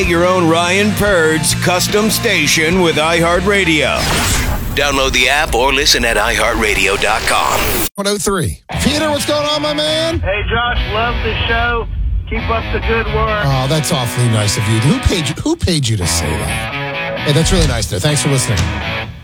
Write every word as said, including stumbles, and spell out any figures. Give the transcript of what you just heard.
Your own Ryan Purd's custom station with iHeartRadio. Download the app or listen at i heart radio dot com. one oh three. Peter, what's going on, my man? Hey, Josh, love the show. Keep up the good work. Oh, that's awfully nice of you. Who paid you, who paid you to say that? Hey, that's really nice, though. Thanks for listening.